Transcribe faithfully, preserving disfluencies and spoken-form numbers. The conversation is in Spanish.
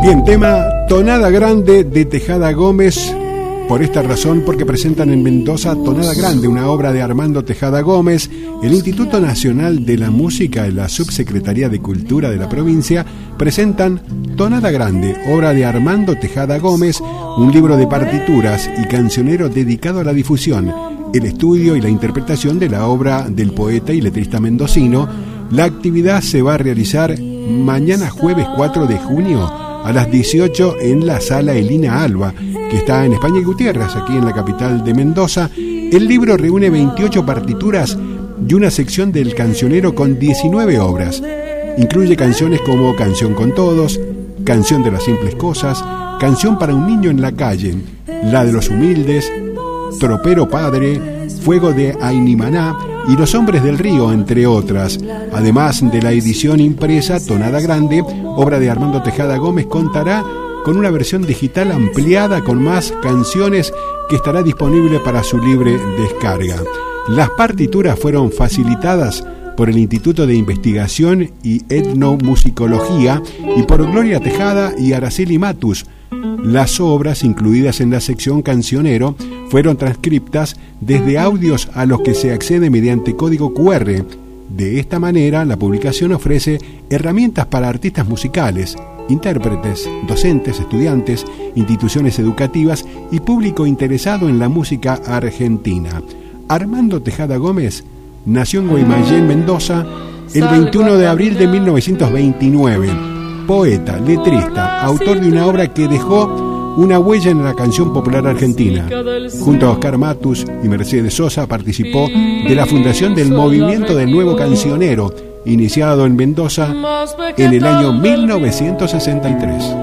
Bien, tema Tonada Grande de Tejada Gómez. Por esta razón, porque presentan en Mendoza Tonada Grande, una obra de Armando Tejada Gómez. El Instituto Nacional de la Música y la Subsecretaría de Cultura de la provincia presentan Tonada Grande, obra de Armando Tejada Gómez, un libro de partituras y cancionero dedicado a la difusión, el estudio y la interpretación de la obra del poeta y letrista mendocino. La actividad se va a realizar mañana jueves cuatro de junio a las dieciocho en la Sala Elina Alba, que está en España y Gutiérrez, aquí en la capital de Mendoza. El libro reúne veintiocho partituras y una sección del cancionero con diecinueve obras. Incluye canciones como Canción con Todos, Canción de las Simples Cosas, Canción para un Niño en la Calle, La de los Humildes, Tropero Padre, Fuego de Ainimaná y Los Hombres del Río, entre otras. Además de la edición impresa, Tonada Grande, obra de Armando Tejada Gómez, contará con una versión digital ampliada con más canciones que estará disponible para su libre descarga. Las partituras fueron facilitadas por el Instituto de Investigación y Etnomusicología y por Gloria Tejada y Araceli Matus. Las obras incluidas en la sección cancionero fueron transcriptas desde audios a los que se accede mediante código cu erre. De esta manera, la publicación ofrece herramientas para artistas musicales, intérpretes, docentes, estudiantes, instituciones educativas y público interesado en la música argentina. Armando Tejada Gómez nació en Guaymallén, Mendoza, el veintiuno de abril de mil novecientos veintinueve. Poeta, letrista, autor de una obra que dejó una huella en la canción popular argentina. Junto a Oscar Matus y Mercedes Sosa participó de la fundación del Movimiento del Nuevo Cancionero, iniciado en Mendoza en el año mil novecientos sesenta y tres.